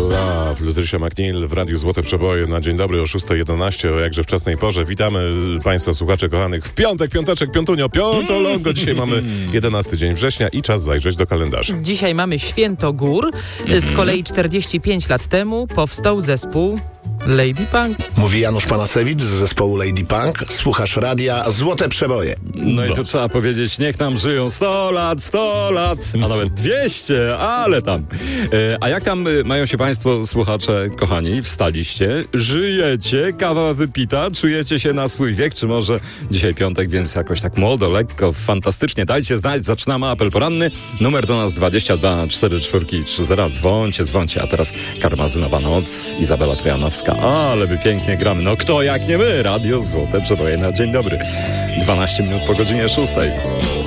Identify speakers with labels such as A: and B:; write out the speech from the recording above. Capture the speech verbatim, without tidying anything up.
A: Love, Lutrysia McNeil w Radiu Złote Przeboje na dzień dobry o szósta jedenaście, o jakże wczesnej porze. Witamy Państwa słuchaczy kochanych w piątek, piąteczek, piątunio, piątolongo. Dzisiaj mamy jedenasty dzień września i czas zajrzeć do kalendarza.
B: Dzisiaj mamy Święto Gór. Z kolei czterdzieści pięć lat temu powstał zespół Lady Punk.
C: Mówi Janusz Panasewicz z zespołu Lady Punk. Słuchasz radia Złote Przeboje.
D: No i tu trzeba powiedzieć, niech nam żyją sto lat, sto lat, a nawet dwieście, ale tam. E, a jak tam y, mają się Państwo, słuchacze, kochani? Wstaliście, żyjecie, kawa wypita, czujecie się na swój wiek, czy może dzisiaj piątek, więc jakoś tak młodo, lekko, fantastycznie. Dajcie znać, zaczynamy apel poranny. Numer do nas dwadzieścia dwa cztery cztery trzy zero. Dzwońcie, dzwońcie. A teraz Karmazynowa Noc, Izabela Trojanowska. Ale by pięknie gramy. No kto jak nie my? Radio Złote Przeboje na dzień dobry. dwanaście minut po godzinie szóstej.